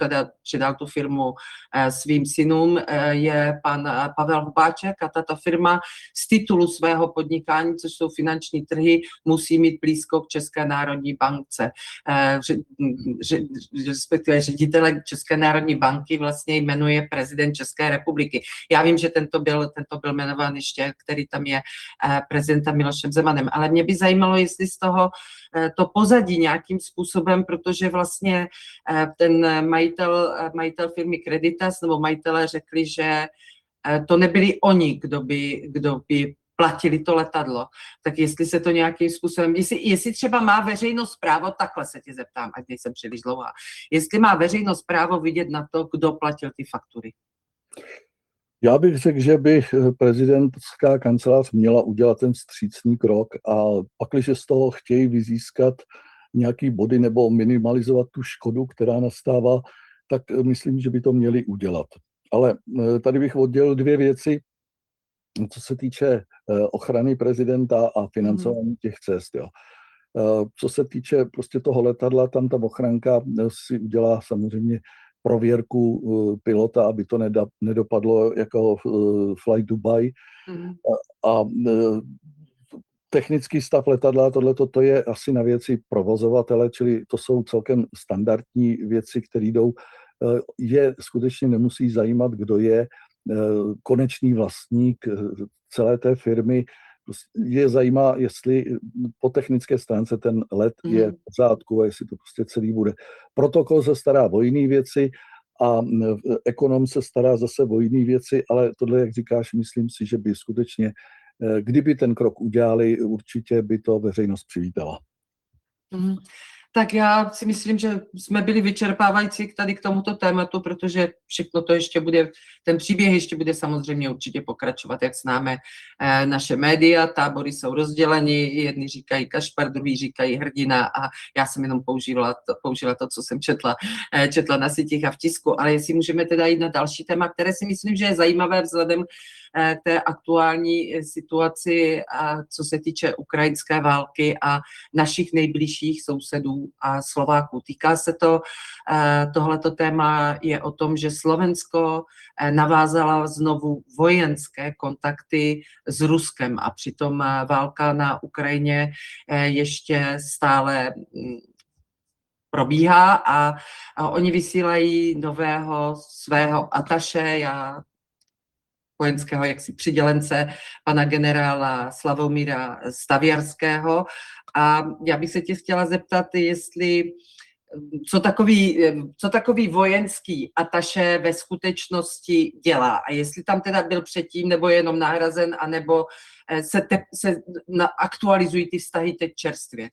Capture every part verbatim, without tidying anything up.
teda předal tu firmu svým synům, je pan Pavel Hubáček a tato firma z titulu svého podnikání, což jsou finanční trhy, musí mít blízko k České národní bance. Respektive ředitele České národní banky vlastně jmenuje prezident České republiky. Já vím, že tento byl, tento byl jmenován ještě, který tam je prezidentem Milošem Zemanem, ale mě by zajímalo, jestli z toho to pozadí nějakým způsobem, protože vlastně ten majitel, majitel firmy Creditas nebo majitelé řekli, že to nebyli oni, kdo by, kdo by platili to letadlo. Tak jestli se to nějakým způsobem, jestli, jestli třeba má veřejnost právo, takhle se tě zeptám, ať nejsem příliš dlouhá, jestli má veřejnost právo vidět na to, kdo platil ty faktury. Já bych řekl, že by prezidentská kancelář měla udělat ten vstřícný krok a pakliže z toho chtějí vyzískat nějaký body nebo minimalizovat tu škodu, která nastává, tak myslím, že by to měli udělat. Ale tady bych oddělil dvě věci, co se týče ochrany prezidenta a financování těch cest. Jo. Co se týče prostě toho letadla, tam ta ochranka si udělá samozřejmě prověrku pilota, aby to nedopadlo jako Flight Dubai. Mm. A, a technický stav letadla, tohleto to je asi na věci provozovatele, čili to jsou celkem standardní věci, které jdou. Je skutečně nemusí zajímat, kdo je konečný vlastník celé té firmy. Je zajímá, jestli po technické stránce ten let mm. je v pořádku a jestli to prostě celý bude. Protokol se stará o jiné věci a ekonom se stará zase o jiné věci, ale tohle, jak říkáš, myslím si, že by skutečně, kdyby ten krok udělali, určitě by to veřejnost přivítala. Mm. Tak já si myslím, že jsme byli vyčerpávající tady k tomuto tématu, protože všechno to ještě bude, ten příběh ještě bude samozřejmě určitě pokračovat, jak známe eh, naše média, tábory jsou rozděleni, jedni říkají kašpar, druhý říkají hrdina a já jsem jenom použila to, použila to co jsem četla, eh, četla na sítích a v tisku, ale jestli můžeme teda jít na další téma, které si myslím, že je zajímavé vzhledem k té aktuální situaci, co se týče ukrajinské války a našich nejbližších sousedů a Slováků. Týká se to, tohleto téma je o tom, že Slovensko navázala znovu vojenské kontakty s Ruskem a přitom válka na Ukrajině ještě stále probíhá a, a oni vysílají nového svého ataše, já vojenského jaksi přidělence, pana generála Slavomíra Staviarského. A já bych se tě chtěla zeptat, jestli co takový, co takový vojenský ataše ve skutečnosti dělá a jestli tam teda byl předtím nebo je jenom nahrazen, anebo se, te, se aktualizují ty vztahy teď čerstvě.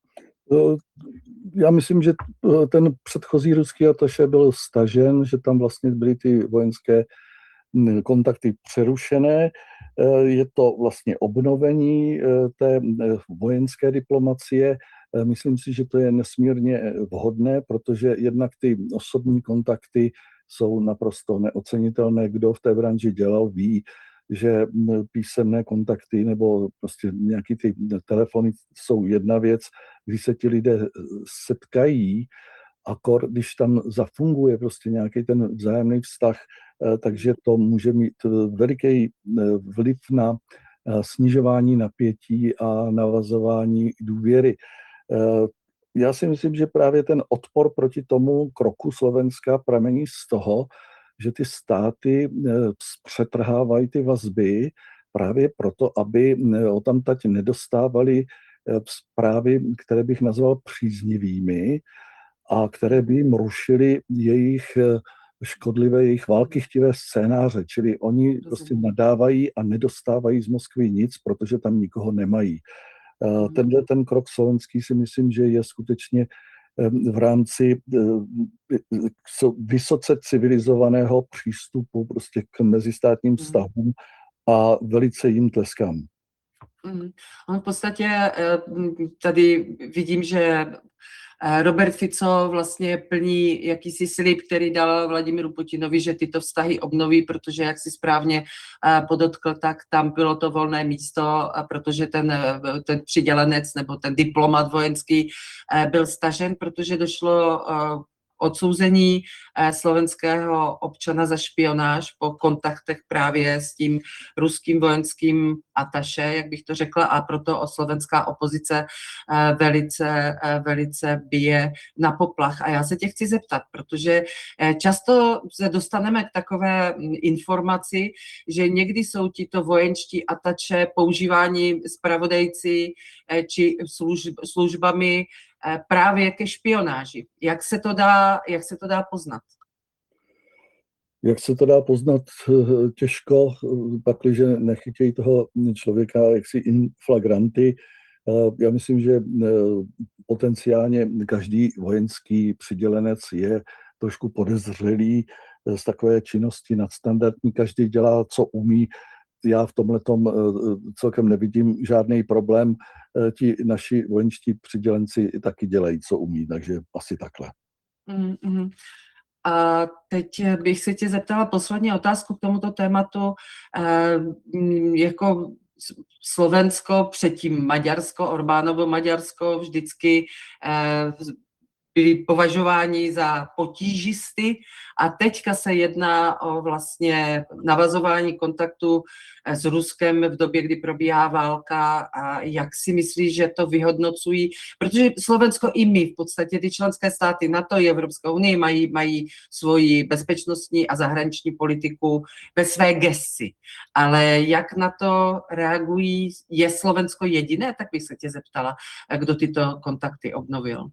Já myslím, že ten předchozí ruský ataše byl stažen, že tam vlastně byly ty vojenské kontakty přerušené. Je to vlastně obnovení té vojenské diplomacie. Myslím si, že to je nesmírně vhodné, protože jednak ty osobní kontakty jsou naprosto neocenitelné. Kdo v té branži dělal, ví, že písemné kontakty nebo prostě nějaký ty telefony jsou jedna věc, když se ti lidé setkají, akor, když tam zafunguje prostě nějaký ten vzájemný vztah, takže to může mít veliký vliv na snižování napětí a navazování důvěry. Já si myslím, že právě ten odpor proti tomu kroku Slovenska pramení z toho, že ty státy přetrhávají ty vazby právě proto, aby odtamtať nedostávali zprávy, které bych nazval příznivými a které by jim rušily jejich škodlivé, jejich válkychtivé scénáře, čili oni prostě nadávají a nedostávají z Moskvy nic, protože tam nikoho nemají. Tenhle ten krok slovenský si myslím, že je skutečně v rámci vysoce civilizovaného přístupu prostě k mezistátním vztahům a velice jim tleskám. On v podstatě tady vidím, že Robert Fico vlastně plní jakýsi slib, který dal Vladimíru Putinovi, že tyto vztahy obnoví, protože, jak si správně podotkl, tak tam bylo to volné místo, protože ten, ten přidělenec nebo ten diplomat vojenský byl stažen, protože došlo odsouzení slovenského občana za špionáž po kontaktech právě s tím ruským vojenským ataše, jak bych to řekla, a proto slovenská opozice velice, velice bije na poplach. A já se tě chci zeptat, protože často se dostaneme k takové informaci, že někdy jsou tito vojenští atače používáni zpravodajci či služb, službami právě ke špionáži. Jak se to dá, jak se to dá poznat? Jak se to dá poznat? Těžko, pakliže nechytějí toho člověka jaksi in flagranti. Já myslím, že potenciálně každý vojenský přidělenec je trošku podezřelý z takové činnosti nadstandardní. Každý dělá, co umí. Já v tomhletom celkem nevidím žádný problém. Ti naši vojenští přidělenci taky dělají, co umí, takže asi takhle. Mm-hmm. A teď bych se tě zeptala poslední otázku k tomuto tématu. Jako Slovensko, předtím Maďarsko, Orbánovo Maďarsko vždycky byli považováni za potížisty a teďka se jedná o vlastně navazování kontaktu s Ruskem v době, kdy probíhá válka a jak si myslíš, že to vyhodnocují, protože Slovensko i my v podstatě ty členské státy NATO i Evropská unie mají, mají svoji bezpečnostní a zahraniční politiku ve své gesci, ale jak na to reagují, je Slovensko jediné, tak bych se tě zeptala, kdo tyto kontakty obnovil.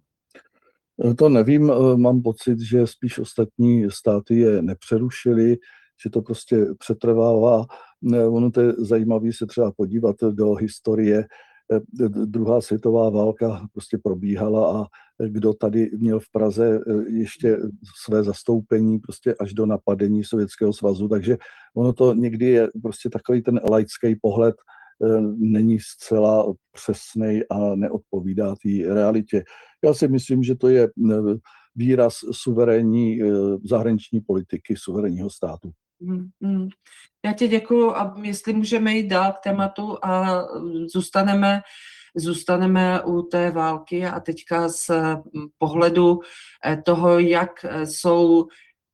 To nevím, mám pocit, že spíš ostatní státy je nepřerušily, že to prostě přetrvává. Ono to je zajímavé se třeba podívat do historie. Druhá světová válka prostě probíhala a kdo tady měl v Praze ještě své zastoupení prostě až do napadení Sovětského svazu, takže ono to někdy je prostě takový ten laický pohled, není zcela přesnej a neodpovídá té realitě. Já si myslím, že to je výraz suverénní zahraniční politiky suverénního státu. Hmm, hmm. Já ti děkuju a jestli můžeme jít dál k tématu a zůstaneme, zůstaneme u té války a teďka z pohledu toho, jak jsou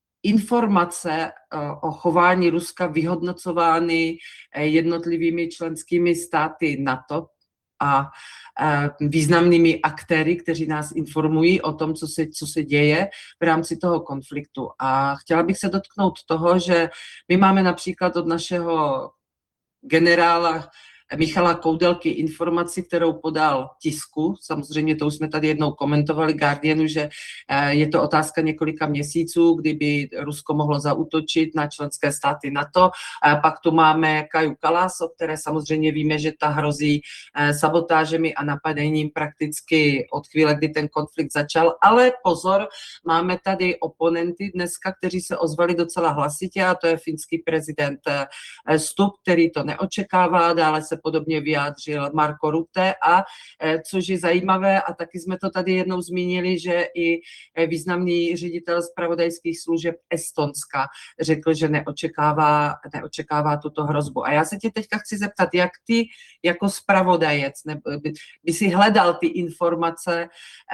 informace o chování Ruska vyhodnocovány jednotlivými členskými státy NATO a významnými aktéry, kteří nás informují o tom, co se, co se děje v rámci toho konfliktu. A chtěla bych se dotknout toho, že my máme například od našeho generála Michala Koudelky informaci, kterou podal tisku. Samozřejmě to už jsme tady jednou komentovali Guardianu, že je to otázka několika měsíců, kdyby Rusko mohlo zaútočit na členské státy NATO. A pak tu máme Kaju Kallas, o které samozřejmě víme, že ta hrozí sabotážemi a napadením prakticky od chvíle, kdy ten konflikt začal. Ale pozor, máme tady oponenty dneska, kteří se ozvali docela hlasitě a to je finský prezident Stubb, který to neočekává, dále se podobně vyjádřil Marko Rutte a což je zajímavé a taky jsme to tady jednou zmínili, že i významný ředitel zpravodajských služeb Estonska řekl, že neočekává, neočekává tuto hrozbu. A já se tě teďka chci zeptat, jak ty jako zpravodajec by, by si hledal ty informace,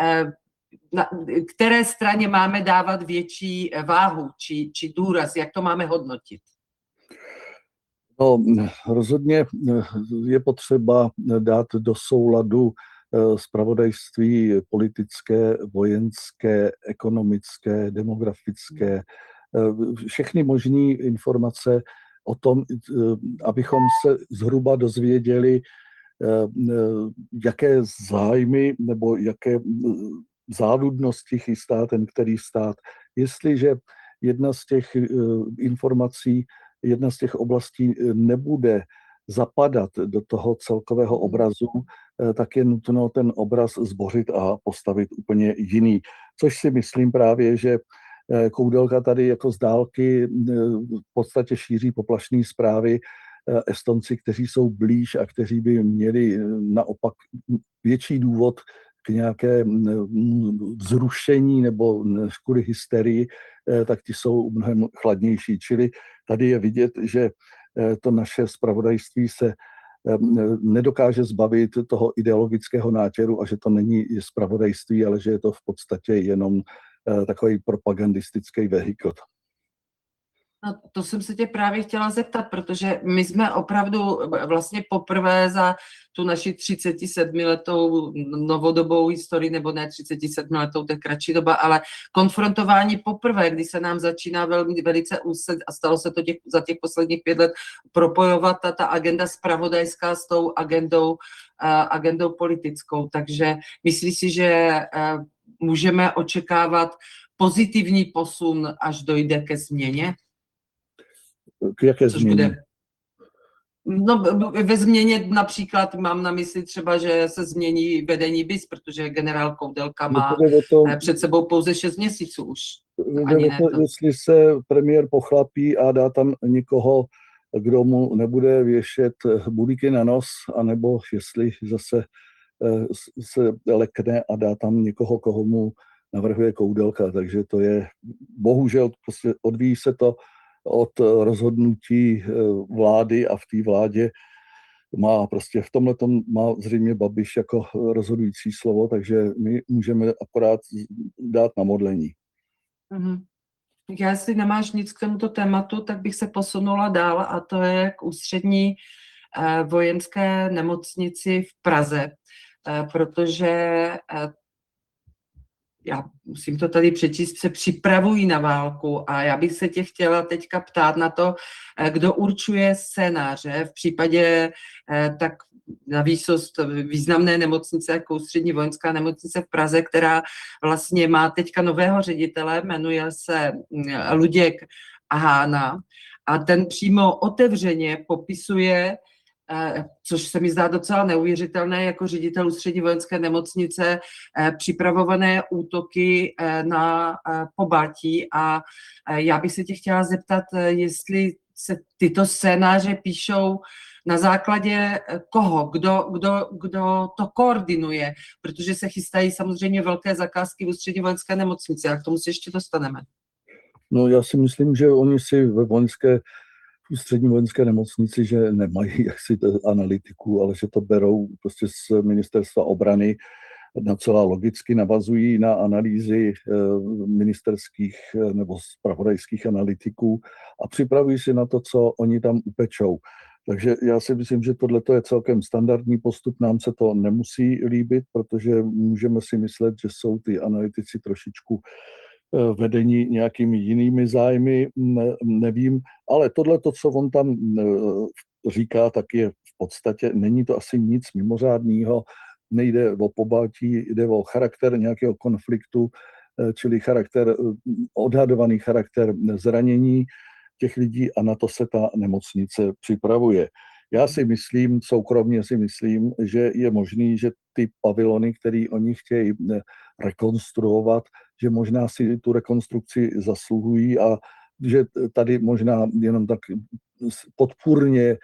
na které straně máme dávat větší váhu či, či důraz, jak to máme hodnotit? No, rozhodně je potřeba dát do souladu zpravodajství politické, vojenské, ekonomické, demografické, všechny možné informace o tom, abychom se zhruba dozvěděli, jaké zájmy nebo jaké záludnosti chystá ten který stát. Jestliže jedna z těch informací, jedna z těch oblastí nebude zapadat do toho celkového obrazu, tak je nutno ten obraz zbořit a postavit úplně jiný. Což si myslím právě, že Koudelka tady jako z dálky v podstatě šíří poplašné zprávy. Estonci, kteří jsou blíž a kteří by měli naopak větší důvod k nějaké vzrušení nebo kvůli hysterii, tak ti jsou mnohem chladnější. Čili tady je vidět, že to naše zpravodajství se nedokáže zbavit toho ideologického nátěru a že to není zpravodajství, ale že je to v podstatě jenom takový propagandistický vehikl. No, to jsem se tě právě chtěla zeptat, protože my jsme opravdu vlastně poprvé za tu naši třicetisedmiletou novodobou historii, nebo ne třicetisedmiletou, to je kratší doba, ale konfrontování poprvé, kdy se nám začíná velmi, velice úzce, a stalo se to těch, za těch posledních pět let, propojovat ta, ta agenda zpravodajská s tou agendou, uh, agendou politickou. Takže myslíš si, že uh, můžeme očekávat pozitivní posun, až dojde ke změně? K jaké Což změně? Bude, no, ve změně například mám na mysli třeba, že se změní vedení B I S, protože generál Koudelka má no, to, před sebou pouze šest měsíců už. Ani ne to, jestli se premiér pochlapí a dá tam někoho, kdo mu nebude věšet bulíky na nos, anebo jestli zase se lekne a dá tam někoho, koho mu navrhuje Koudelka. Takže to je, bohužel, prostě odvíjí se to od rozhodnutí vlády a v té vládě má prostě v tomhletom má zřejmě Babiš jako rozhodující slovo, takže my můžeme akorát dát na modlení. Mm-hmm. Já, jestli nemáš nic k tomuto tématu, tak bych se posunula dál, a to je k ústřední eh, vojenské nemocnici v Praze, eh, protože eh, já musím to tady přečíst, se připravují na válku, a já bych se tě chtěla teďka ptát na to, kdo určuje scénáře v případě tak na výsost významné nemocnice, jako Ústřední vojenská nemocnice v Praze, která vlastně má teďka nového ředitele, jmenuje se Luděk Hána, a ten přímo otevřeně popisuje, což se mi zdá docela neuvěřitelné, jako ředitel Ústřední vojenské nemocnice, připravované útoky na Pobaltí. A já bych se tě chtěla zeptat, jestli se tyto scénáře píšou na základě koho, kdo, kdo, kdo to koordinuje, protože se chystají samozřejmě velké zakázky v Ústřední vojenské nemocnici, a k tomu se ještě dostaneme. No, já si myslím, že oni si ve vojenské v Ústřední vojenské nemocnici, že nemají jaksi analytiku, ale že to berou prostě z ministerstva obrany, na celá logicky navazují na analýzy ministerských nebo zpravodajských analytiků a připravují si na to, co oni tam upečou. Takže já si myslím, že tohle je celkem standardní postup, nám se to nemusí líbit, protože můžeme si myslet, že jsou ty analytici trošičku vedení nějakými jinými zájmy, ne, nevím, ale tohle, co on tam říká, tak je v podstatě, není to asi nic mimořádného, nejde o Pobaltí, jde o charakter nějakého konfliktu, čili charakter, odhadovaný charakter zranění těch lidí, a na to se ta nemocnice připravuje. Já si myslím, soukromně si myslím, že je možný, že ty pavilony, které oni chtějí rekonstruovat, že možná si tu rekonstrukci zasluhují a že tady možná jenom tak podpůrně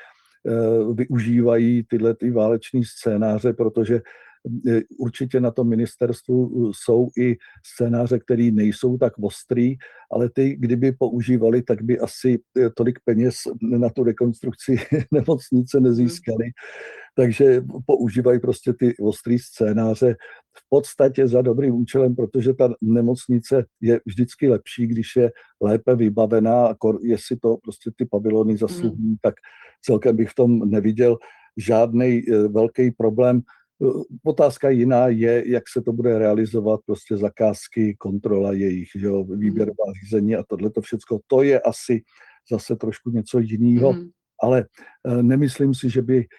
využívají tyhle ty váleční scénáře, protože určitě na tom ministerstvu jsou i scénáře, které nejsou tak ostrý, ale ty, kdyby používali, tak by asi tolik peněz na tu rekonstrukci nemocnice nezískali. Takže používají prostě ty ostrý scénáře v podstatě za dobrým účelem, protože ta nemocnice je vždycky lepší, když je lépe vybavená, a jestli to prostě ty pavilony zasluhují, tak celkem bych v tom neviděl žádný velký problém. Otázka jiná je, jak se to bude realizovat, prostě zakázky, kontrola jejich, že jo, výběrová řízení a tohleto všecko. To je asi zase trošku něco jiného, mm. ale nemyslím si, že by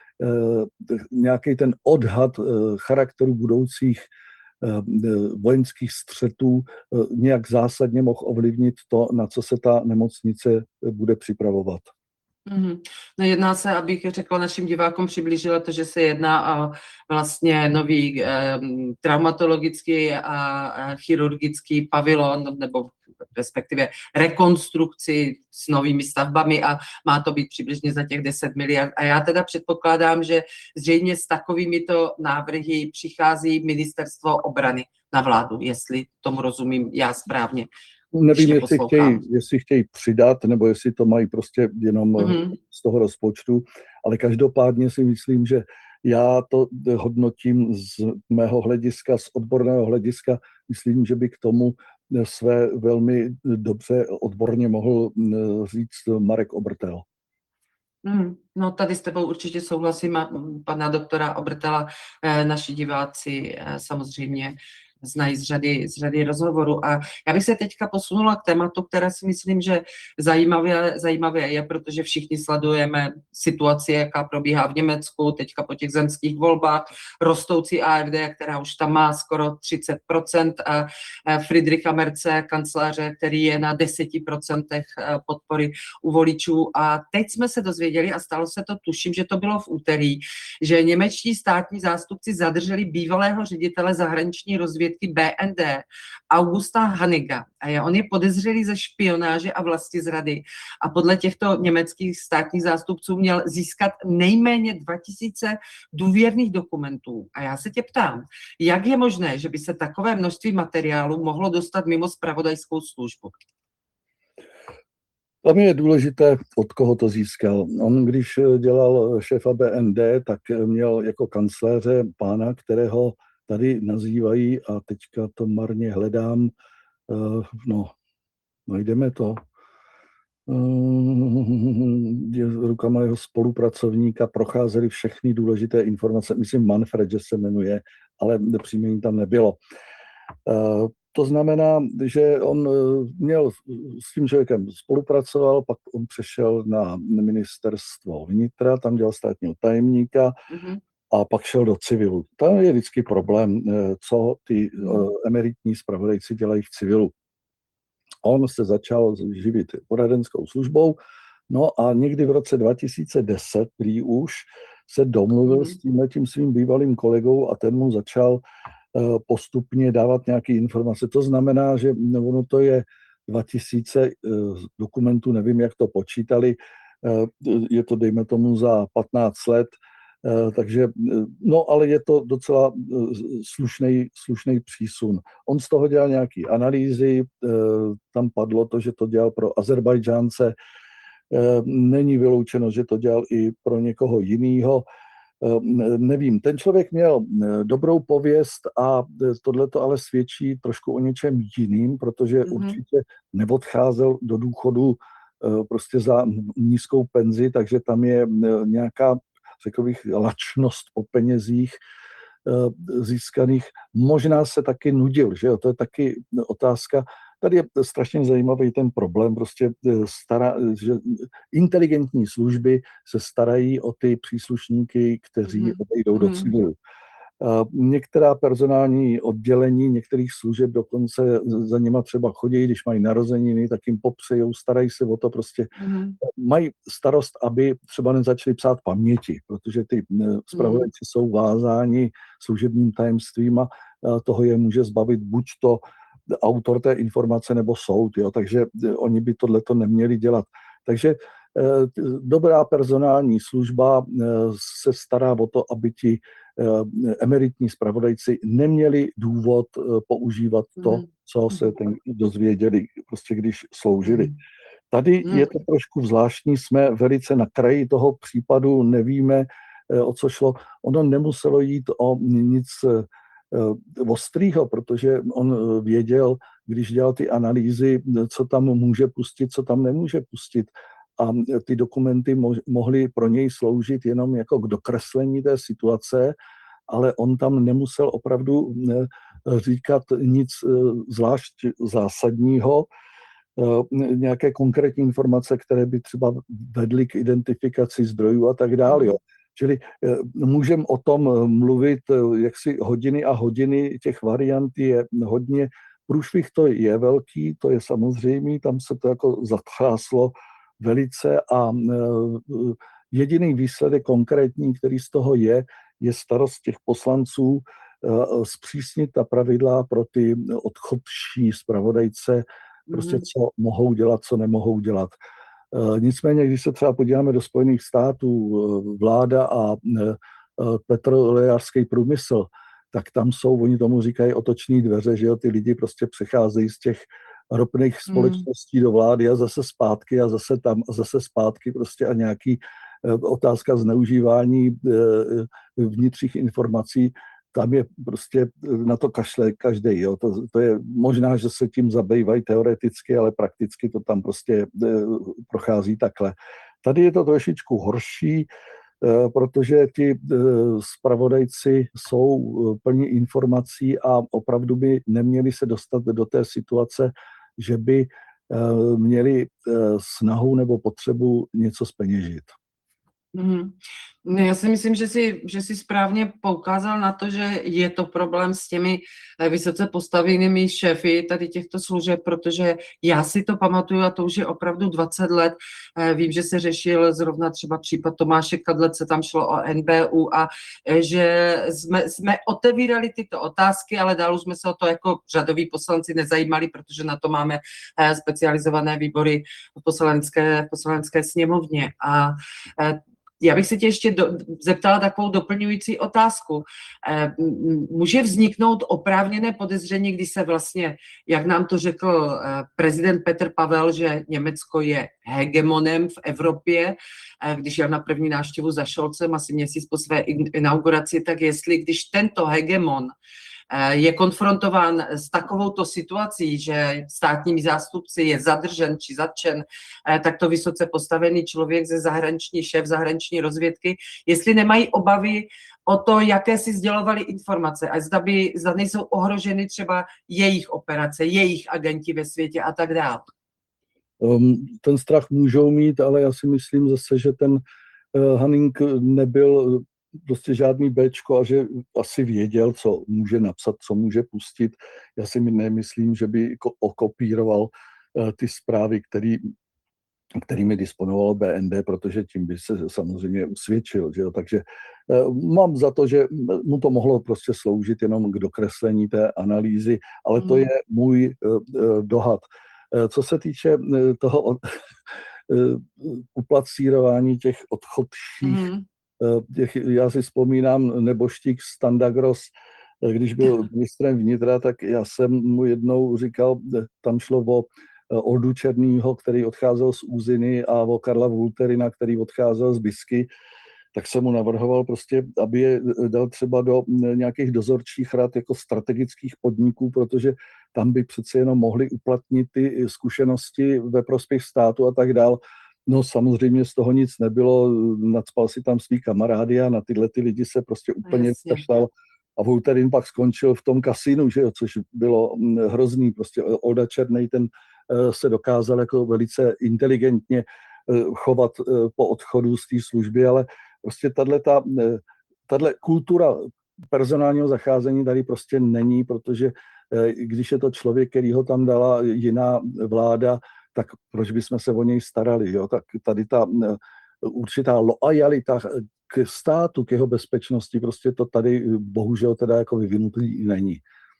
nějaký ten odhad charakteru budoucích vojenských střetů nějak zásadně mohl ovlivnit to, na co se ta nemocnice bude připravovat. Mm-hmm. No, jedná se, abych řekla našim divákům, přiblížila to, že se jedná o vlastně nový eh, traumatologický a chirurgický pavilon, nebo respektive rekonstrukci s novými stavbami, a má to být přibližně za těch deset miliard. A já teda předpokládám, že zřejmě s takovými to návrhy přichází ministerstvo obrany na vládu, jestli tomu rozumím já správně. Nevím, jestli chtějí, jestli chtějí přidat, nebo jestli to mají prostě jenom mm-hmm. z toho rozpočtu, ale každopádně si myslím, že já to hodnotím z mého hlediska, z odborného hlediska, myslím, že by k tomu své velmi dobře odborně mohl říct Marek Obrtel. Hmm, no tady s tebou určitě souhlasím a pana doktora Obrtela naši diváci samozřejmě znají z řady, z řady rozhovorů. A já bych se teďka posunula k tématu, které si myslím, že zajímavé, zajímavé je, protože všichni sledujeme situaci, jaká probíhá v Německu, teďka po těch zemských volbách, rostoucí A F D, která už tam má skoro třicet procent, a Friedricha Merze, kancléře, který je na deset procent podpory u voličů. A teď jsme se dozvěděli, a stalo se to, tuším, že to bylo v úterý, že němečtí státní zástupci zadrželi bývalého ředitele zahraniční rozvědky B N D Augusta Haniga. A je, on je podezřelý ze špionáže a vlastizrady a podle těchto německých státních zástupců měl získat nejméně dva tisíce důvěrných dokumentů. A já se tě ptám, jak je možné, že by se takové množství materiálu mohlo dostat mimo zpravodajskou službu? Tam je důležité, od koho to získal. On, když dělal šéfa B N D, tak měl jako kancléře pána, kterého tady nazývají, a teďka to marně hledám, no, najdeme to, rukama jeho spolupracovníka procházely všechny důležité informace, myslím Manfred, že se jmenuje, ale příjmení tam nebylo. To znamená, že on měl s tím člověkem spolupracoval, pak on přešel na ministerstvo vnitra, tam dělal státního tajemníka, mm-hmm. a pak šel do civilu. Tam je vždycky problém, co ty emeritní zpravodajci dělají v civilu. On se začal živit poradenskou službou, no a někdy v roce dva tisíce deset prý už se domluvil mm. s tímhletím svým bývalým kolegou a ten mu začal postupně dávat nějaké informace. To znamená, že ono to je dva tisíce dokumentů, nevím, jak to počítali, je to, dejme tomu, za patnáct let, takže, no, ale je to docela slušný, slušný přísun. On z toho dělal nějaké analýzy, tam padlo to, že to dělal pro Azerbajdžánce, není vyloučeno, že to dělal i pro někoho jiného. Nevím, ten člověk měl dobrou pověst a tohle to ale svědčí trošku o něčem jiným, protože mm-hmm. určitě neodcházel do důchodu prostě za nízkou penzi, takže tam je nějaká, řekl bych, lačnost po penězích získaných. Možná se taky nudil, že jo? To je taky otázka. Tady je strašně zajímavý ten problém, prostě stará, že inteligentní služby se starají o ty příslušníky, kteří mm. odejdou mm. do civilu. Některá personální oddělení některých služeb dokonce za nima třeba chodí, když mají narozeniny, tak jim popřejou, starají se o to, prostě mm. mají starost, aby třeba nezačali psát paměti, protože ty zpravodajci mm. jsou vázáni služebním tajemstvím a toho je může zbavit buď to autor té informace nebo soud, jo, takže oni by tohleto neměli dělat. Takže dobrá personální služba se stará o to, aby ti emeritní zpravodajci neměli důvod používat to, co se ten dozvěděli, prostě když sloužili. Tady je to trošku zvláštní, jsme velice na kraji toho případu, nevíme, o co šlo. Ono nemuselo jít o nic ostrýho, protože on věděl, když dělal ty analýzy, co tam může pustit, co tam nemůže pustit. A ty dokumenty mohly pro něj sloužit jenom jako k dokreslení té situace, ale on tam nemusel opravdu říkat nic zvlášť zásadního, nějaké konkrétní informace, které by třeba vedly k identifikaci zdrojů a tak dále. Jo. Čili můžeme o tom mluvit jaksi hodiny a hodiny, těch variant je hodně. Průšvih to je velký, to je samozřejmé, tam se to jako zatřáslo velice a jediný výsledek konkrétní, který z toho je, je starost těch poslanců zpřísnit ta pravidla pro ty odchodčí zpravodajce, prostě co mohou dělat, co nemohou dělat. Nicméně, když se třeba podíváme do Spojených států, vláda a petrolejářský průmysl, tak tam jsou, oni tomu říkají otoční dveře, že jo, ty lidi prostě přecházejí z těch ropných společností hmm. do vlády a zase zpátky a zase tam a zase zpátky prostě a nějaký otázka zneužívání vnitřních informací. tam je prostě na to kašle každý. Jo. To, to je možná, že se tím zabývají teoreticky, ale prakticky to tam prostě prochází takhle. Tady je to trošičku horší, protože ti zpravodajci jsou plní informací a opravdu by neměli se dostat do té situace, že by měli snahu nebo potřebu něco zpeněžit. Mm. Já si myslím, že si, že si správně poukázal na to, že je to problém s těmi vysoce postavenými šéfy tady těchto služeb, protože já si to pamatuju a to už je opravdu dvacet let. Vím, že se řešil zrovna třeba případ Tomáše Kadlece, tam šlo o N B U a že jsme, jsme otevírali tyto otázky, ale dál jsme se o to jako řadoví poslanci nezajímali, protože na to máme specializované výbory v poslanecké, v poslanecké sněmovně. A já bych se tě ještě do, zeptala takovou doplňující otázku. E, může vzniknout oprávněné podezření, kdy se vlastně, jak nám to řekl e, prezident Petr Pavel, že Německo je hegemonem v Evropě, e, když jel na první návštěvu za Scholzem asi měsíc po své inauguraci, tak jestli když tento hegemon je konfrontován s takovouto situací, že státními zástupci je zadržen či zatčen takto vysoce postavený člověk ze zahraniční šéf zahraniční rozvědky, jestli nemají obavy o to, jaké si sdělovali informace a zda, by, zda nejsou ohroženy třeba jejich operace, jejich agenti ve světě a tak dále. Um, ten strach můžou mít, ale já si myslím zase, že ten uh, Hanning nebyl prostě žádný béčko a že asi věděl, co může napsat, co může pustit. Já si nemyslím, že by okopíroval ty zprávy, který, kterými disponoval B N D, protože tím by se samozřejmě usvědčil. Že jo? Takže mám za to, že mu to mohlo prostě sloužit jenom k dokreslení té analýzy, ale to je můj dohad. Co se týče toho uplacírování těch odchodších, mm. Těch, já si vzpomínám neboštík Standagros, když byl ministrem vnitra, tak já jsem mu jednou říkal, tam šlo o Oldu Černýho, který odcházel z Úziny a o Karla Vulterina, který odcházel z Bisky, tak jsem mu navrhoval prostě, aby je dal třeba do nějakých dozorčích rad jako strategických podniků, protože tam by přece jenom mohli uplatnit ty zkušenosti ve prospěch státu a tak dál. No samozřejmě z toho nic nebylo, nacpal si tam svý kamarády a na tyhle ty lidi se prostě úplně vykašlal. A Vulterin pak skončil v tom kasínu, že jo, což bylo hrozný. Prostě Olda Černej, ten se dokázal jako velice inteligentně chovat po odchodu z té služby, ale prostě tato, tato kultura personálního zacházení tady prostě není, protože když je to člověk, který ho tam dala jiná vláda, tak proč bychom se o něj starali, jo? Tak tady ta určitá loajalita k státu, k jeho bezpečnosti, prostě to tady bohužel teda jako vyvinutý není.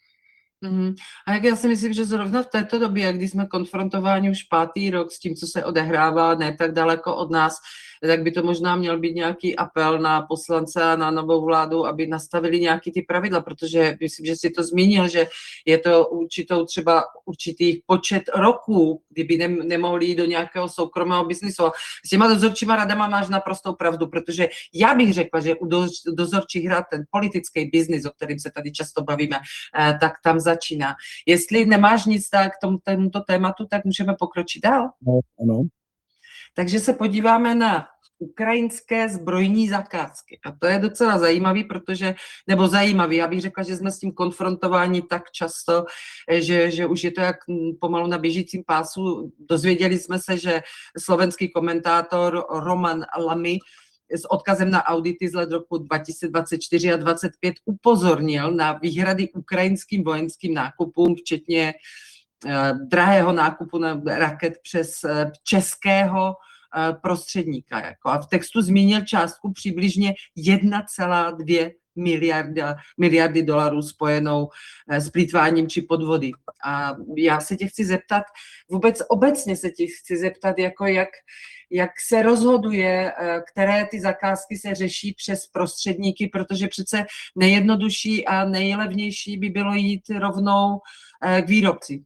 Mm. A jak já si myslím, že zrovna v této době, kdy jsme konfrontováni už pátý rok s tím, co se odehrává ne tak daleko od nás, tak by to možná měl být nějaký apel na poslance a na novou vládu, aby nastavili nějaký ty pravidla, protože myslím, že si to zmínil, že je to určitou třeba určitý počet roků, kdyby ne, nemohli jít do nějakého soukromého biznisu. A s těma dozorčíma radama máš naprostou pravdu, protože já bych řekla, že u dozorčích rad ten politický biznis, o kterým se tady často bavíme, tak tam začíná. Jestli nemáš nic tak k tomu, tomuto tématu, tak můžeme pokročit dál. No, ano. Takže se podíváme na ukrajinské zbrojní zakázky. A to je docela zajímavý, protože, nebo zajímavý, já bych řekla, že jsme s tím konfrontováni tak často, že, že už je to jak pomalu na běžícím pásu. Dozvěděli jsme se, že slovenský komentátor Roman Lamy s odkazem na audity z let roku dva tisíce dvacet čtyři a dvacet pět upozornil na výhrady ukrajinským vojenským nákupům, včetně eh, drahého nákupu na raket přes eh, českého eh, prostředníka. Jako. A v textu zmínil částku přibližně jedna celá dvě miliarda, miliardy dolarů spojenou eh, s plýtváním či podvody. A já se tě chci zeptat, vůbec obecně se tě chci zeptat, jako jak jak se rozhoduje, které ty zakázky se řeší přes prostředníky, protože přece nejjednodušší a nejlevnější by bylo jít rovnou k výrobci.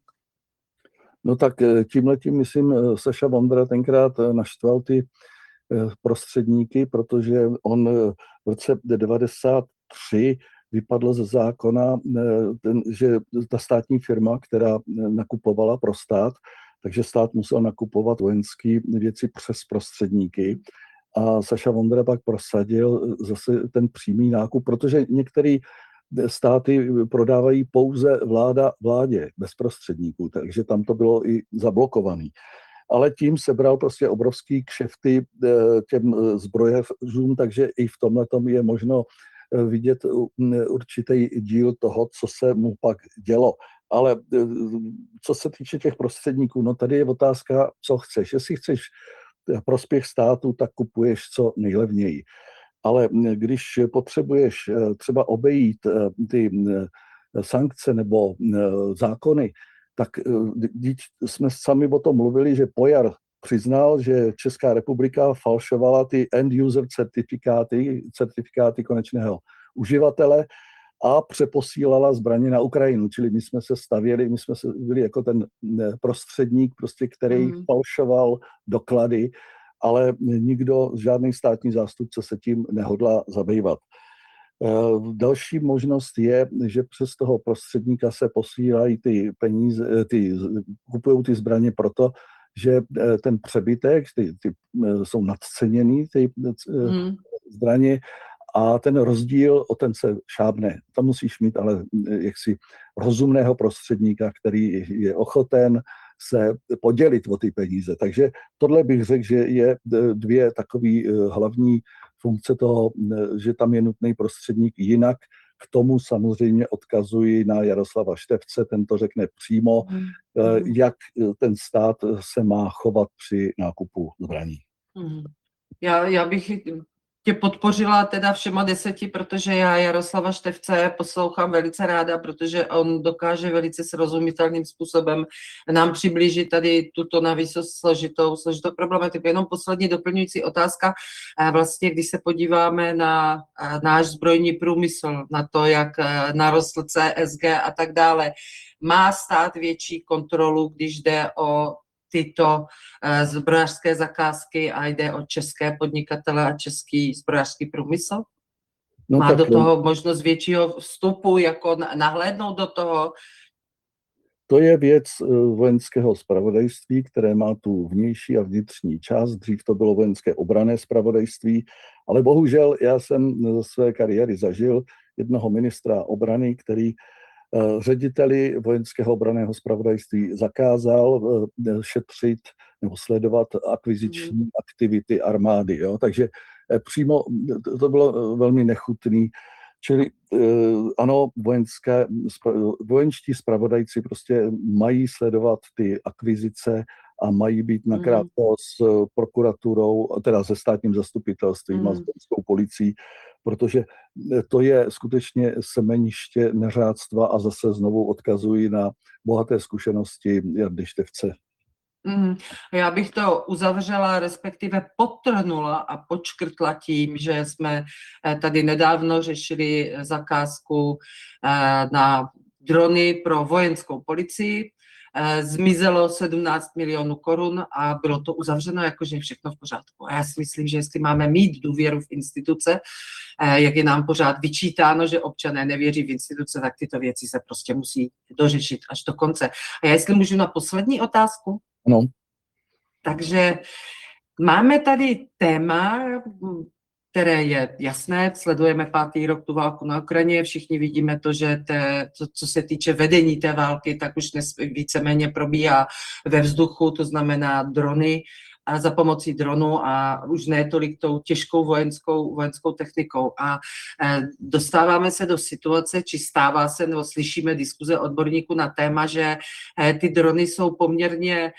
No tak tímhletím, myslím, Saša Vondra tenkrát naštval ty prostředníky, protože on v roce devadesát tři vypadlo ze zákona, ten, že ta státní firma, která nakupovala pro stát, takže stát musel nakupovat vojenské věci přes prostředníky. A Saša Vondra pak prosadil zase ten přímý nákup, protože některé státy prodávají pouze vláda vládě bez prostředníků, takže tam to bylo i zablokované. Ale tím sebral prostě obrovský kšefty těm zbrojařům, takže i v tomhletom je možno vidět určitý díl toho, co se mu pak dělo. Ale co se týče těch prostředníků, no tady je otázka, co chceš. Jestli chceš prospěch státu, tak kupuješ co nejlevněji. Ale když potřebuješ třeba obejít ty sankce nebo zákony, tak jsme sami o tom mluvili, že Pojar přiznal, že Česká republika falšovala ty end-user certifikáty, certifikáty konečného uživatele a přeposílala zbraně na Ukrajinu. Čili my jsme se stavěli, my jsme se byli jako ten prostředník, prostě, který mm. falšoval doklady, ale nikdo, žádný státní zástupce se tím nehodlá zabývat. Další možnost je, že přes toho prostředníka se posílají ty peníze, ty, kupují ty zbraně proto, že ten přebytek, ty, ty jsou nadceněný, ty mm. zbraně, a ten rozdíl, o ten se šábne. Tam musíš mít ale jaksi rozumného prostředníka, který je ochoten se podělit o ty peníze. Takže tohle bych řekl, že je dvě takové hlavní funkce toho, že tam je nutný prostředník. Jinak k tomu samozřejmě odkazuji na Jaroslava Štefce, ten to řekne přímo, mm. jak ten stát se má chovat při nákupu zbraní. Mm. Já, já bych tě podpořila teda všema deseti, protože já Jaroslava Štefce poslouchám velice ráda, protože on dokáže velice srozumitelným způsobem nám přiblížit tady tuto navíc složitou, složitou problematiku. Jenom poslední doplňující otázka. Vlastně, když se podíváme na náš zbrojní průmysl, na to, jak narostl C S G a tak dále, má stát větší kontrolu, když jde o tyto zbrojařské zakázky a jde o české podnikatele a český zbrojařský průmysl? No, má do toho možnost většího vstupu, jako nahlédnout do toho? To je věc vojenského zpravodajství, které má tu vnější a vnitřní část. Dřív to bylo vojenské obranné zpravodajství, ale bohužel já jsem ze své kariéry zažil jednoho ministra obrany, který řediteli vojenského obranného zpravodajství zakázal šetřit nebo sledovat akviziční mm. aktivity armády. Jo? Takže přímo to bylo velmi nechutný. Čili ano, vojenské, vojenští zpravodajci prostě mají sledovat ty akvizice a mají být nakrátko s prokuraturou, teda se státním zastupitelstvím mm. a s vojenskou policií, protože to je skutečně semeniště neřádstva a zase znovu odkazují na bohaté zkušenosti Jardy Štefce. Mm, já bych to uzavřela, respektive podtrhnula a počkrtla tím, že jsme tady nedávno řešili zakázku na drony pro vojenskou policii. Zmizelo sedmnáct milionů korun a bylo to uzavřeno, jakože všechno v pořádku. A já si myslím, že jestli máme mít důvěru v instituce, jak je nám pořád vyčítáno, že občané nevěří v instituce, tak tyto věci se prostě musí dořešit až do konce. A já jestli můžu na poslední otázku? No. Takže máme tady téma, které je jasné, sledujeme pátý rok tu válku na Ukrajině, všichni vidíme to, že te, to, co se týče vedení té války, tak už dnes víceméně probíhá ve vzduchu, to znamená drony, a za pomocí dronu a už ne tolik tou těžkou vojenskou, vojenskou technikou. A e, dostáváme se do situace, či stává se, nebo slyšíme diskuze odborníků na téma, že e, ty drony jsou poměrně e,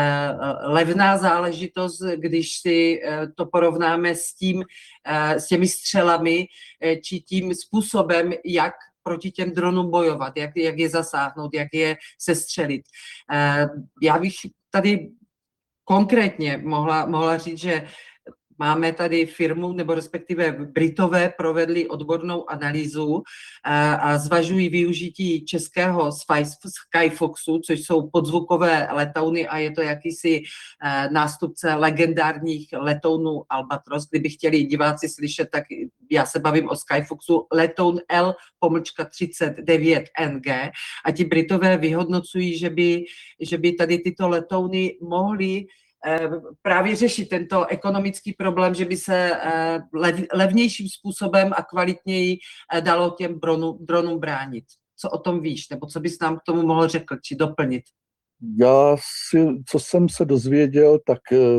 levná záležitost, když si e, to porovnáme s tím, e, s těmi střelami, e, či tím způsobem, jak proti těm dronům bojovat, jak, jak je zasáhnout, jak je sestřelit. E, já bych tady konkrétně mohla, mohla říct, že máme tady firmu, nebo respektive Britové provedli odbornou analýzu a, a zvažují využití českého Skyfoxu, což jsou podzvukové letouny a je to jakýsi nástupce legendárních letounů Albatros. Kdyby chtěli diváci slyšet, tak já se bavím o Skyfoxu, letoun L třicet devět N G a ti Britové vyhodnocují, že by, že by tady tyto letouny mohly právě řešit tento ekonomický problém, že by se lev, levnějším způsobem a kvalitněji dalo těm dronům, dronům bránit. Co o tom víš, nebo co bys nám k tomu mohl řekl, či doplnit? Já si, co jsem se dozvěděl, tak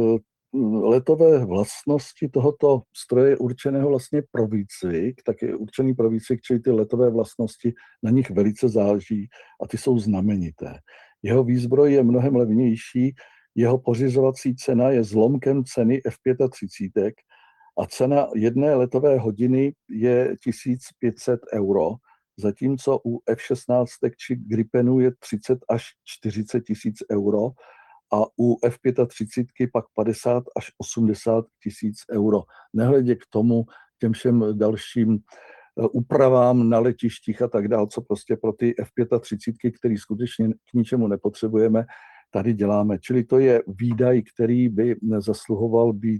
letové vlastnosti tohoto stroje určeného vlastně pro výcvik, tak je určený pro výcvik, čili ty letové vlastnosti, na nich velice záleží a ty jsou znamenité. Jeho výzbroj je mnohem levnější, jeho pořizovací cena je zlomkem ceny F třicet pět a cena jedné letové hodiny je tisíc pět set euro, zatímco u F šestnáct či Gripenů je třicet až čtyřicet tisíc euro a u F třicet pět pak padesát až osmdesát tisíc euro. Nehledě k tomu těm všem dalším úpravám na letištích a tak dále, co prostě pro ty F třicet pět, který skutečně k ničemu nepotřebujeme, tady děláme. Čili to je výdaj, který by zasluhoval být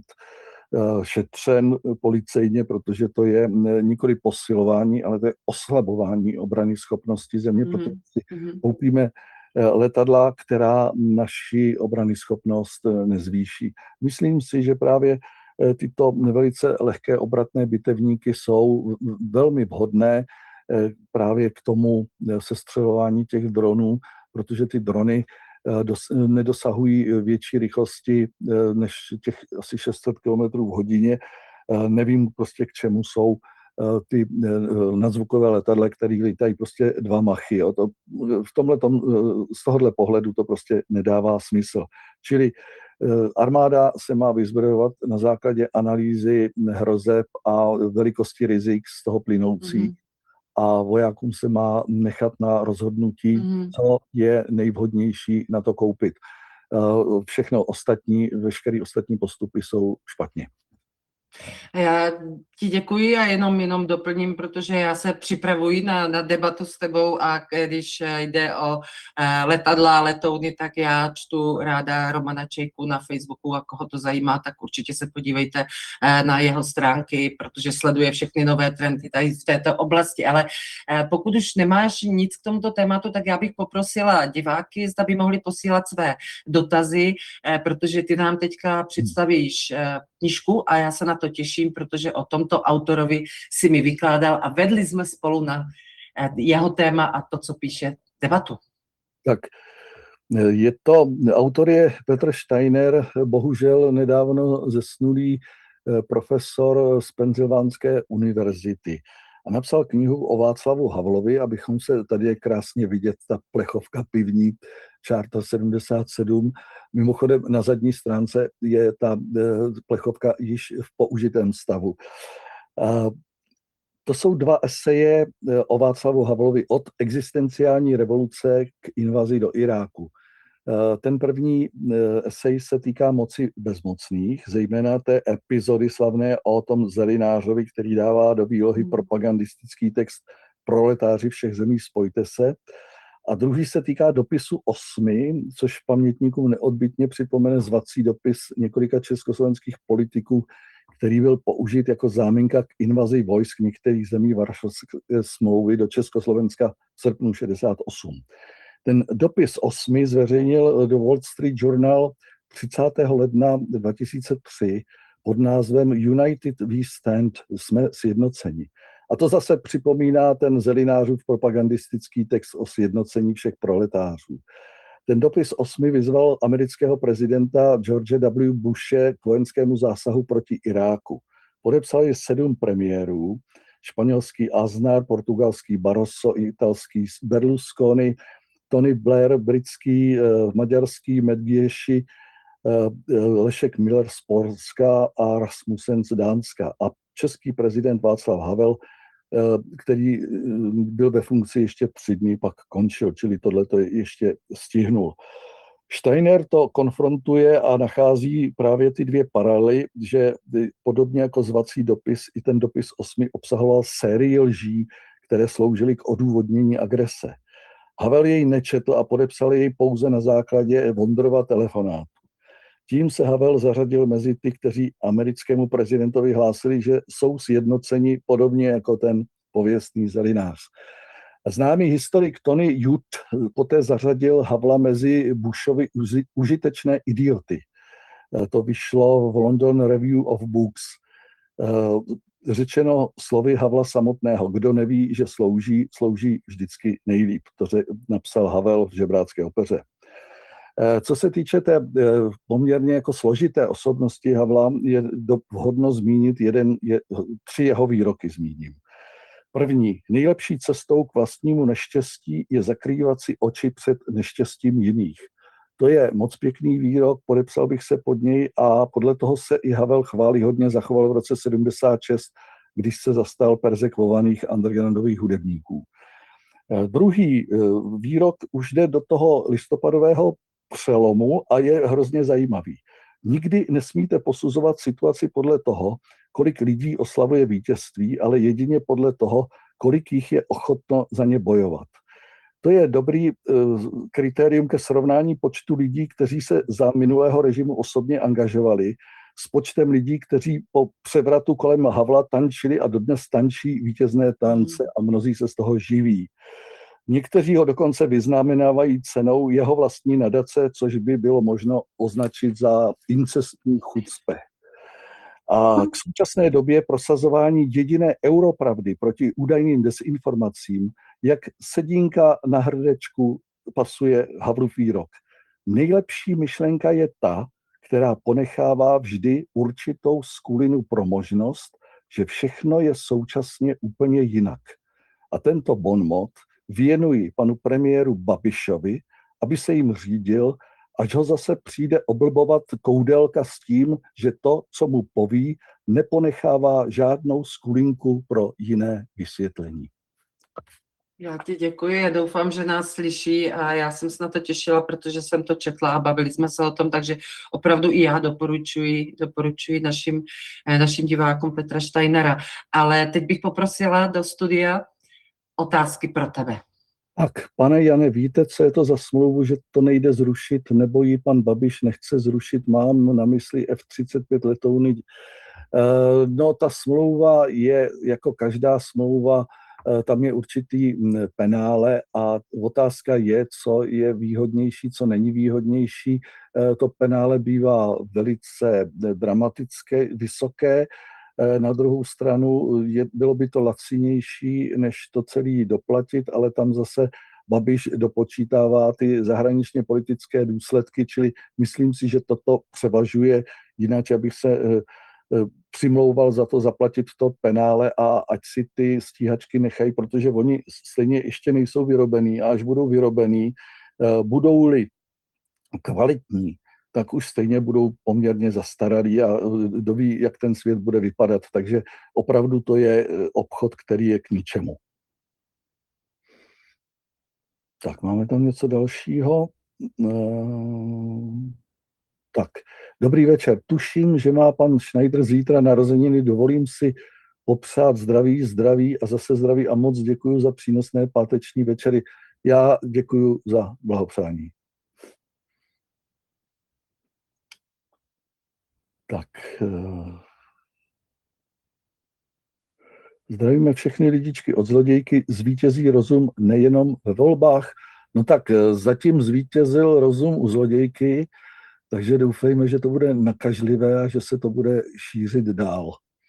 šetřen policejně, protože to je nikoli posilování, ale to je oslabování obrany schopnosti země, mm. protože si koupíme letadla, která naši obrany schopnost nezvýší. Myslím si, že právě tyto velice lehké obratné bitevníky jsou velmi vhodné právě k tomu sestřelování těch dronů, protože ty drony dos, nedosahují větší rychlosti než těch asi šest set kilometrů v hodině. Nevím prostě, k čemu jsou ty nadzvukové letadla, které lítají prostě dva machy. Jo. To, v tomhletom, z tohohle pohledu to prostě nedává smysl. Čili armáda se má vyzbrojovat na základě analýzy hrozeb a velikosti rizik z toho plynoucí. Mm-hmm. A vojákům se má nechat na rozhodnutí, mm. co je nejvhodnější na to koupit. Všechno ostatní, veškeré ostatní postupy jsou špatně. Já ti děkuji a jenom, jenom doplním, protože já se připravuji na, na debatu s tebou a když jde o letadla, letouny, tak já čtu ráda Romana Čejku na Facebooku a koho to zajímá, tak určitě se podívejte na jeho stránky, protože sleduje všechny nové trendy tady v této oblasti, ale pokud už nemáš nic k tomuto tématu, tak já bych poprosila diváky, zda by mohli posílat své dotazy, protože ty nám teďka představíš knížku a já se na to těším, protože o tomto autorovi si mi vykládal a vedli jsme spolu na jeho téma a to, co píše, debatu. Tak je to, autor je Petr Steiner, bohužel nedávno zesnulý profesor z Pensylvánské univerzity. A napsal knihu o Václavu Havlovi, abychom se, tady je krásně vidět ta plechovka pivní, čárta sedmdesát sedm. Mimochodem na zadní stránce je ta plechovka již v použitém stavu. A to jsou dva eseje o Václavu Havlovi od existenciální revoluce k invazi do Iráku. Ten první esej se týká moci bezmocných, zejména té epizody slavné o tom zelinářovi, který dává do výlohy propagandistický text Proletáři všech zemí, spojte se. A druhý se týká dopisu osmi, což pamětníkům neodbytně připomene zvací dopis několika československých politiků, který byl použit jako záminka k invazi vojsk některých zemí Varšavské smlouvy do Československa v srpnu šedesát osm. Ten dopis osmi zveřejnil The Wall Street Journal třicátého ledna dva tisíce tři pod názvem United We Stand, jsme sjednoceni. A to zase připomíná ten zelinářův propagandistický text o sjednocení všech proletářů. Ten dopis osmi vyzval amerického prezidenta George W. Bushe k vojenskému zásahu proti Iráku. Podepsal je sedm premiérů, španělský Aznar, portugalský Barroso, italský Berlusconi, Tony Blair, britský, maďarský Medvěši, Lešek Miller z Polska a Rasmussen z Dánska. A český prezident Václav Havel, který byl ve funkci ještě tři dny, pak končil, čili tohle to ještě stihnul. Steiner to konfrontuje a nachází právě ty dvě paralely, že podobně jako zvací dopis, i ten dopis osmi obsahoval sérii lží, které sloužily k odůvodnění agrese. Havel jej nečetl a podepsal jej pouze na základě Vondrova telefonátu. Tím se Havel zařadil mezi ty, kteří americkému prezidentovi hlásili, že jsou sjednoceni podobně jako ten pověstný zelinář. Známý historik Tony Judd poté zařadil Havla mezi Bushovy užitečné idioty. To vyšlo v London Review of Books. Řečeno slovy Havla samotného, kdo neví, že slouží, slouží vždycky nejlíp. To napsal Havel v Žebrácké opeře. Co se týče té poměrně jako složité osobnosti Havla, je vhodno zmínit jeden, je, tři jeho výroky zmíním. První, nejlepší cestou k vlastnímu neštěstí je zakrývat si oči před neštěstím jiných. To je moc pěkný výrok, podepsal bych se pod něj a podle toho se i Havel chvályhodně zachoval v roce sedmdesát šest, když se zastal perzekvovaných undergroundových hudebníků. Druhý výrok už jde do toho listopadového přelomu a je hrozně zajímavý. Nikdy nesmíte posuzovat situaci podle toho, kolik lidí oslavuje vítězství, ale jedině podle toho, kolik jich je ochotno za ně bojovat. To je dobrý kritérium ke srovnání počtu lidí, kteří se za minulého režimu osobně angažovali, s počtem lidí, kteří po převratu kolem Havla tančili a dodnes tančí vítězné tance a mnozí se z toho živí. Někteří ho dokonce vyznamenávají cenou jeho vlastní nadace, což by bylo možno označit za incestní chucpe. A k současné době prosazování jediné europravdy proti údajným desinformacím, jak sedínka na hrdečku, pasuje Havlův výrok. Nejlepší myšlenka je ta, která ponechává vždy určitou skulinu pro možnost, že všechno je současně úplně jinak. A tento bonmot věnuji panu premiéru Babišovi, aby se jim řídil, až ho zase přijde oblbovat koudelka s tím, že to, co mu poví, neponechává žádnou skulinku pro jiné vysvětlení. Já ti děkuji, já doufám, že nás slyší a já jsem se na to těšila, protože jsem to četla a bavili jsme se o tom, takže opravdu i já doporučuji, doporučuji našim, našim divákům Petra Steinera. Ale teď bych poprosila do studia otázky pro tebe. Tak, pane Jane, víte, co je to za smlouvu, že to nejde zrušit, nebo ji pan Babiš nechce zrušit? Mám na mysli F třicet pět letouny. No, ta smlouva je, jako každá smlouva, tam je určitý penále a otázka je, co je výhodnější, co není výhodnější. To penále bývá velice dramatické, vysoké. Na druhou stranu je, bylo by to lacinější, než to celý doplatit, ale tam zase Babiš dopočítává ty zahraničně politické důsledky, čili myslím si, že toto převažuje, jinak abych se přimlouval za to zaplatit to penále a ať si ty stíhačky nechají, protože oni stejně ještě nejsou vyrobený a až budou vyrobený, budou-li kvalitní, tak už stejně budou poměrně zastaralí a kdo ví, jak ten svět bude vypadat. Takže opravdu to je obchod, který je k ničemu. Tak, máme tam něco dalšího. Tak, dobrý večer. Tuším, že má pan Schneider zítra narozeniny. Dovolím si popřát zdraví, zdraví a zase zdraví a moc děkuji za přínosné páteční večery. Já děkuji za blahopřání. Tak, zdravíme všechny lidičky od zlodějky. Zvítězí rozum nejenom ve volbách. No tak zatím zvítězil rozum u zlodějky, takže doufejme, že to bude nakažlivé a že se to bude šířit dál.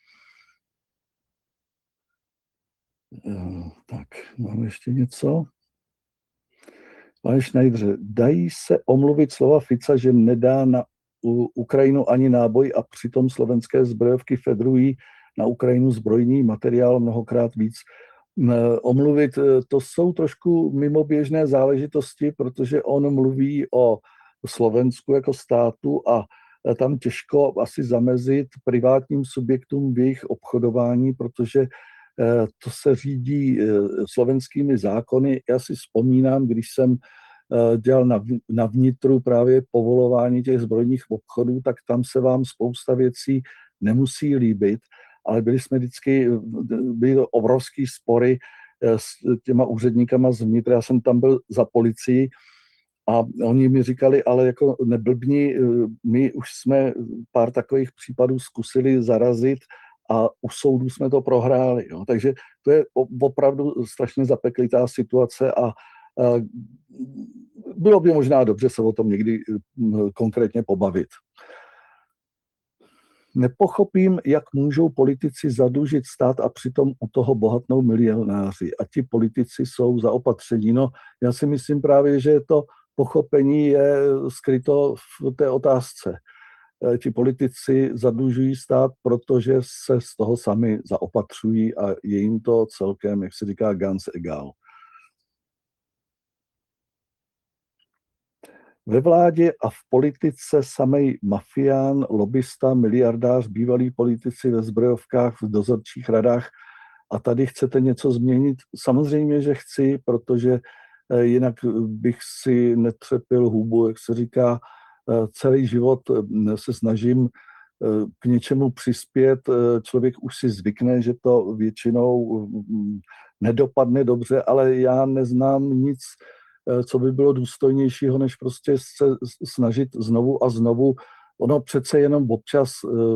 Tak, máme ještě něco? Pane Schneidře, dají se omluvit slova Fica, že nedá na Ukrajinu ani náboj a přitom slovenské zbrojovky fedrují na Ukrajinu zbrojní materiál mnohokrát víc. Omluvit, to jsou trošku mimoběžné záležitosti, protože on mluví o Slovensku jako státu a tam těžko asi zamezit privátním subjektům v jejich obchodování, protože to se řídí slovenskými zákony. Já si vzpomínám, když jsem dělal na vnitru právě povolování těch zbrojních obchodů, tak tam se vám spousta věcí nemusí líbit, ale byli jsme vždycky, byly obrovský spory s těma úředníkama z vnitra. Já jsem tam byl za policii A oni mi říkali, ale jako neblbni, my už jsme pár takových případů zkusili zarazit a u soudu jsme to prohráli. Jo. Takže to je opravdu strašně zapeklitá situace a, a bylo by možná dobře se o tom někdy konkrétně pobavit. Nepochopím, jak můžou politici zadlužit stát a přitom u toho bohatnou milionáři. A ti politici jsou zaopatření. No, já si myslím právě, že to pochopení je skryto v té otázce. Ti politici zadlužují stát, protože se z toho sami zaopatřují a je jim to celkem, jak se říká, ganz egal. Ve vládě a v politice samej mafián, lobista, miliardář, bývalí politici ve zbrojovkách, v dozorčích radách a tady chcete něco změnit? Samozřejmě, že chci, protože jinak bych si netřepil hubu, jak se říká, celý život se snažím k něčemu přispět. Člověk už si zvykne, že to většinou nedopadne dobře, ale já neznám nic, co by bylo důstojnějšího, než prostě se snažit znovu a znovu. Ono přece jenom občas,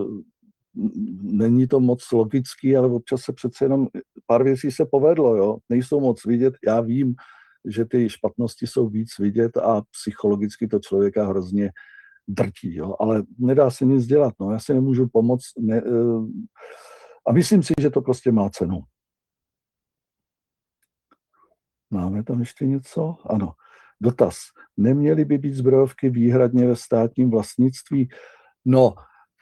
není to moc logický, ale občas se přece jenom pár věcí se povedlo, jo. Nejsou moc vidět, já vím, že ty špatnosti jsou víc vidět a psychologicky to člověka hrozně drtí, jo. Ale nedá se nic dělat, no. Já si nemůžu pomoct ne, a myslím si, že to prostě má cenu. Máme tam ještě něco? Ano. Dotaz. Neměly by být zbrojovky výhradně ve státním vlastnictví? No,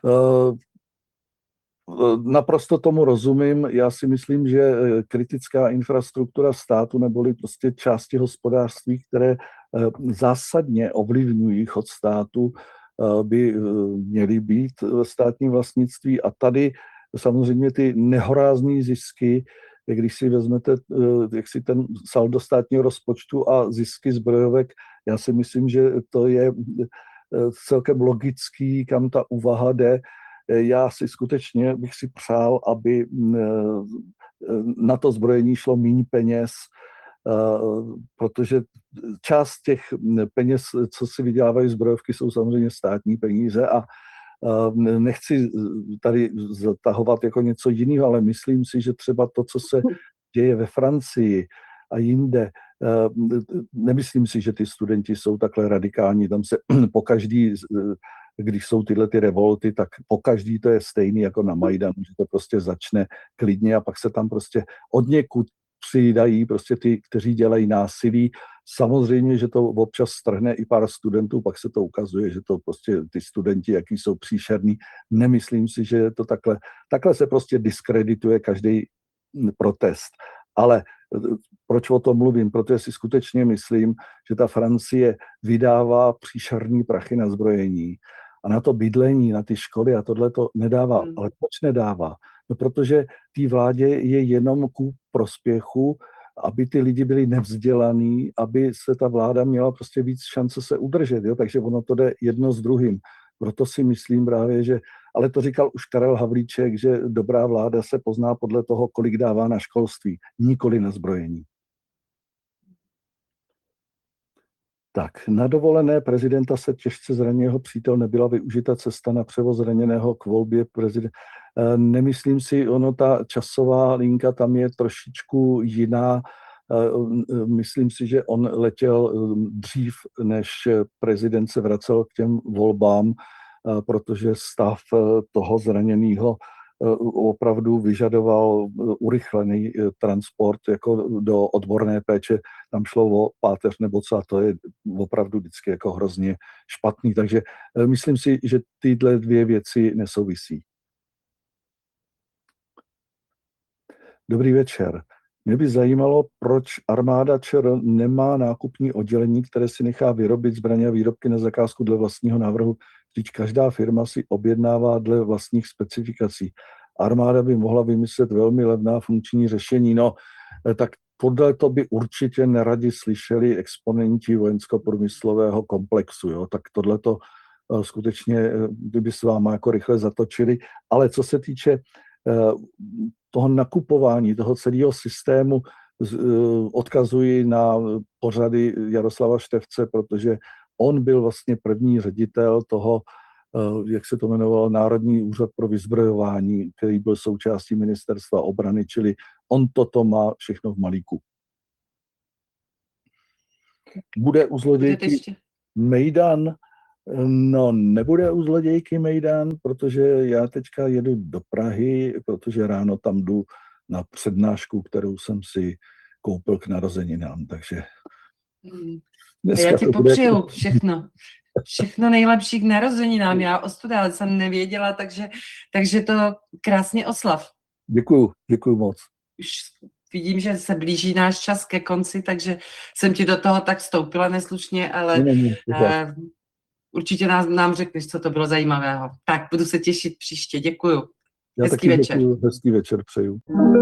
naprosto tomu rozumím. Já si myslím, že kritická infrastruktura státu neboli prostě části hospodářství, které zásadně ovlivňují chod státu, by měly být ve státním vlastnictví. A tady samozřejmě ty nehorázný zisky, když si vezmete jak si ten saldo státního rozpočtu a zisky zbrojovek, já si myslím, že to je celkem logický, kam ta úvaha jde. Já si skutečně bych si přál, aby na to zbrojení šlo méně peněz, protože část těch peněz, co si vydělávají zbrojovky, jsou samozřejmě státní peníze a nechci tady zatahovat jako něco jiného, ale myslím si, že třeba to, co se děje ve Francii a jinde, nemyslím si, že ty studenti jsou takhle radikální, tam se pokaždý, když jsou tyhle ty revolty, tak pokaždý to je stejný jako na Majdanu, že to prostě začne klidně a pak se tam prostě od někud přidají prostě ty, kteří dělají násilí. Samozřejmě, že to občas strhne i pár studentů, pak se to ukazuje, že to prostě ty studenti, jaký jsou příšerní. Nemyslím si, že je to takhle. Takhle se prostě diskredituje každý protest. Ale proč o tom mluvím? Protože si skutečně myslím, že ta Francie vydává příšerný prachy na zbrojení a na to bydlení, na ty školy a tohle to nedává. Hmm. Ale proč nedává? No, protože té vládě je jenom ku prospěchu, aby ty lidi byli nevzdělaní, aby se ta vláda měla prostě víc šance se udržet. Jo? Takže ono to jde jedno s druhým. Proto si myslím právě, že, ale to říkal už Karel Havlíček, že dobrá vláda se pozná podle toho, kolik dává na školství, nikoli na zbrojení. Tak, na dovolené prezidenta se těžce zraněného přítel nebyla využita cesta na převoz zraněného k volbě prezidenta. Nemyslím si, ono ta časová linka tam je trošičku jiná. Myslím si, že on letěl dřív, než prezident se vracel k těm volbám, protože stav toho zraněného opravdu vyžadoval urychlený transport jako do odborné péče. Tam šlo o páteř nebo co a to je opravdu vždycky jako hrozně špatný. Takže myslím si, že tyhle dvě věci nesouvisí. Dobrý večer. Mě by zajímalo, proč armáda ČR nemá nákupní oddělení, které si nechá vyrobit zbraně a výrobky na zakázku dle vlastního návrhu. Vždyť každá firma si objednává dle vlastních specifikací. Armáda by mohla vymyslet velmi levná funkční řešení. No, tak podle to by určitě neradi slyšeli exponenti vojensko-průmyslového komplexu. Jo? Tak tohle to skutečně by s váma jako rychle zatočili. Ale co se týče toho nakupování, toho celého systému, odkazuji na pořady Jaroslava Števce, protože on byl vlastně první ředitel toho, jak se to jmenovalo, Národní úřad pro vyzbrojování, který byl součástí ministerstva obrany, čili on toto má všechno v malíku. Bude u zlodějky mejdan? No, nebude u zlodějky mejdan, protože já teďka jedu do Prahy, protože ráno tam jdu na přednášku, kterou jsem si koupil k narozeninám, takže... Hmm. Já ti popřeju bude... všechno. Všechno nejlepší k narozeninám. Já ostuda, ale jsem nevěděla, takže, takže to krásně oslav. Děkuju, děkuju moc. Už vidím, že se blíží náš čas ke konci, takže jsem ti do toho tak vstoupila neslušně, ale ne, ne, uh, určitě nám, nám řekneš, co to bylo zajímavého. Tak, budu se těšit příště. Děkuju. Já hezký taky večer. Děkuju, hezký večer přeju.